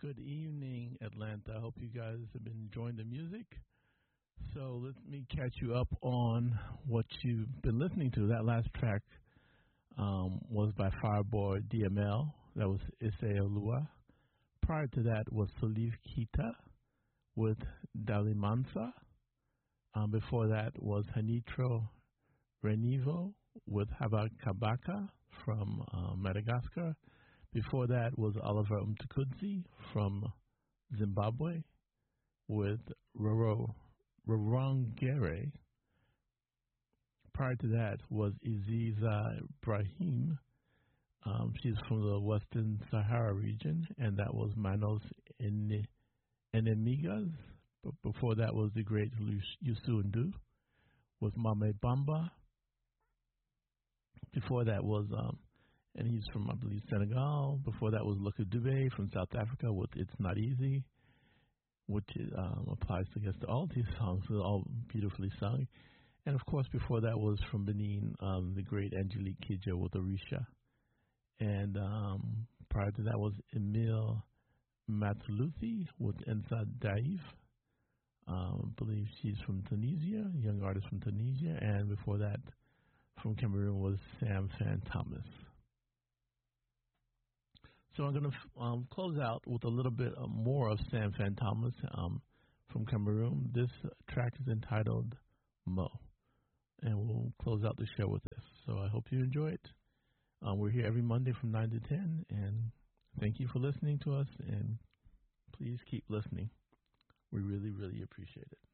Good evening, Atlanta. I hope you guys have been enjoying the music. So let me catch you up on what you've been listening to. That last track was by Fireboy DML. That was Ise Olua. Prior to that was Salif Keita with Dalimansa. Before that was Hanitro Renivo with Habakabaka from Madagascar. Before that was Oliver Mtukudzi from Zimbabwe with Rorongere. Prior to that was Iziza Ibrahim. She's from the Western Sahara region, and that was Manos Enemigas. But before that was the great Youssou N'Dour with Mame Bamba. Before that was, and he's from, I believe, Senegal. Before that was Luka Dube from South Africa with It's Not Easy, which applies, I guess, to all these songs. They're all beautifully sung. And, of course, before that was from Benin, the great Angelique Kidjo with Orisha. And prior to that was Emile Matuluthi with Ensa Daif. I believe she's from Tunisia, a young artist from Tunisia. And before that, from Cameroon, was Sam Fan Thomas. So I'm going to close out with a little bit more of Sam Fan Thomas from Cameroon. This track is entitled Mo. And we'll close out the show with this. So I hope you enjoy it. We're here every Monday from 9 to 10. And thank you for listening to us. And please keep listening. We really, really appreciate it.